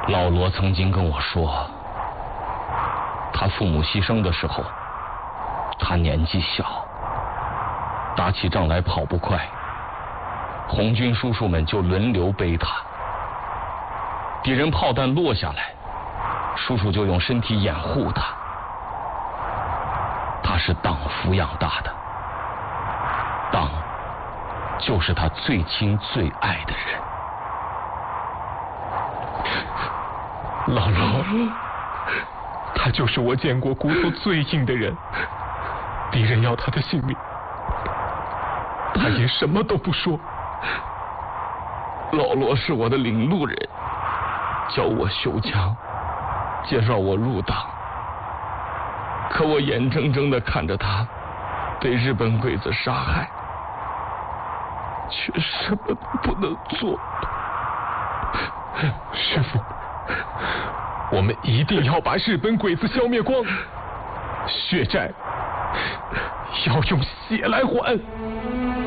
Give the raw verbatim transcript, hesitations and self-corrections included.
老罗曾经跟我说，他父母牺牲的时候，他年纪小，打起仗来跑不快，红军叔叔们就轮流背他，敌人炮弹落下来，叔叔就用身体掩护他。他是党抚养大的，党就是他最亲最爱的人。 老罗，他就是我见过骨头最硬的人，敌人要他的性命，他也什么都不说。 老罗是我的领路人，教我修枪，介绍我入党。可我眼睁睁地看着他被日本鬼子杀害，却什么都不能做。 师父，我们一定要把日本鬼子消灭光，血债要用血来还。